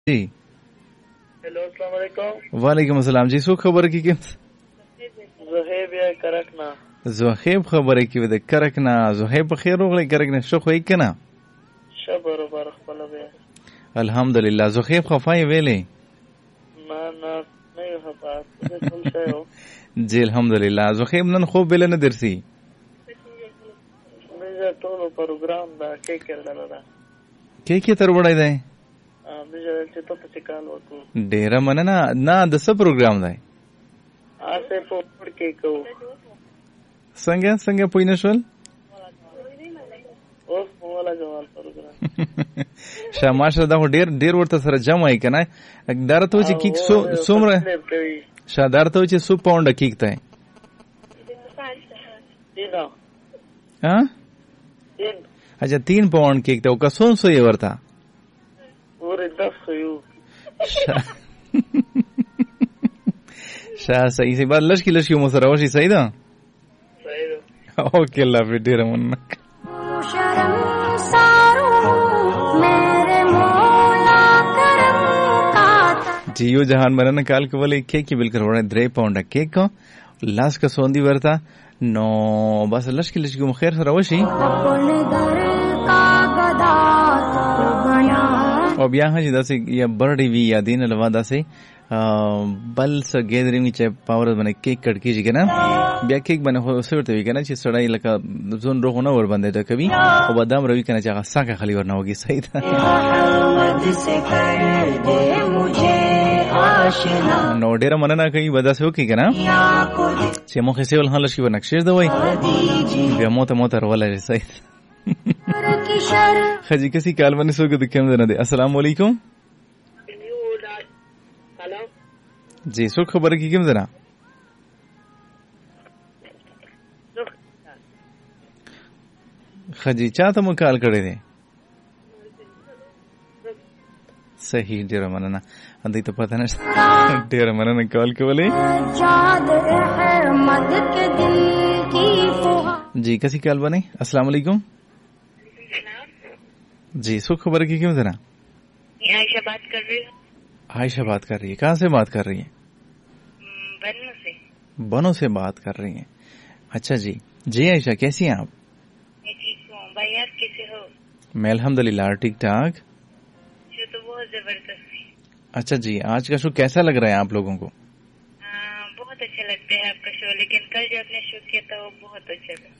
जी हेलो अस्सलाम वालेकुम। वालेकुम अस्सलाम जी सो खबर की केम ज़ुहैब या करकना زوخیب خبره کی وده کرکنا زوخیب بخیر وغلی کرکنا شو خوی کنا شبر بارخ بلا بیا الحمدلله زوخیب خفای ویلی ما نه یو خبر څه شو جی الحمدلله زوخیب نن خوب بل نه درسی مې ټول پروګرام دا کې کړل دا کې تر وړای دی مې چې ته څه کال وکړو ډیر مننه نه د څه پروګرام دی آسه په پړ کې کو څنګه پوینه شول اوس مولا جوال پروګرام شاماشه دا ډیر ورته سره جمع ای کنه درته چې کیک سومره شادارته چې 100 پاونډ کیک ته ها اچھا 3 پاونډ کیک ته او کسون سو یې ورته ورې 10 یو شاه صحیح سی بات لشکی مسروشی صحیح ده اوکے اللہ پھر ډیر مننه جیو جهان مرنه کال کولې کیک بالکل وړه 3 پاونډه کیک لاس کا سوندی ورتا نو بس لشکی مخیر سره وشي او بیا هغه داسې یا برډي وی یا دین لوا داسې بل څه ګیدرینګ چې پاور باندې کیک کټ کیږي کنه بیا کیک باندې خو سورته وی کنه چې سړی لکه زون روغونه ور باندې ډکوي او بادام روي کنه چې هغه ساګه خلی ورنه وږي صحیح ده نو ډیر مننه کوي ودا سو کی کنه چې مخه سیول حل شي ونکشیر دوی بیا موته ولر صحیح خجی کسی کال باندې سو د کوم نه دی السلام علیکم جی سو خبر کی کوم زرا خجی چاته مو کال کړی دی صحیح ډیر مننه اندې ته پته نشته ډیر مننه کال کولې جی کسی کال باندې السلام علیکم جی سو خبر کی کیوں ذرا عائشہ بات کر رہی ہوں عائشہ بات کر رہی ہے کہاں سے بات کر رہی ہیں بنوں سے بات کر رہی ہیں اچھا جی عائشہ کیسی ہیں آپ میں ٹھیک ہوں بھائی آپ کیسے ہو میں الحمدللہ ٹھیک ٹھاک شو تو بہت زبردست ہے اچھا جی آج کا شو کیسا لگ رہا ہے آپ لوگوں کو بہت اچھا لگتا ہے آپ کا شو لیکن کل جو آپ نے شو کیا تھا وہ بہت اچھا تھا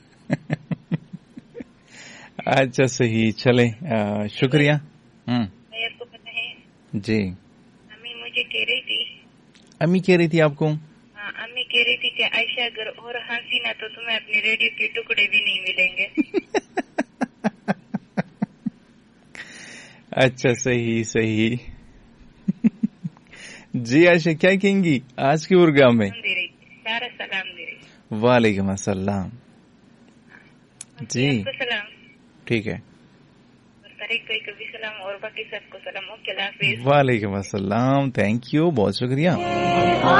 اچھا صحیح چلے شکریہ بھائی آپ کو پتہ ہے جی امی مجھے کہہ رہی تھی امی کہہ رہی تھی آپ کو امی کہہ رہی تھی کہ عائشہ اگر اور ہنسی نہ تو تمہیں اپنے ریڈیو کے ٹکڑے بھی نہیں ملیں گے اچھا صحیح جی عائشہ کیا کہیں گی آج کے پروگرام میں سارا سلام دے رہی وعلیکم السلام جی سلام ٹھیک ہے طریق بھائی کو بھی سلام اور باقی سب کو سلام اوکے اللہ حافظ وعلیکم السلام تھینک یو بہت شکریہ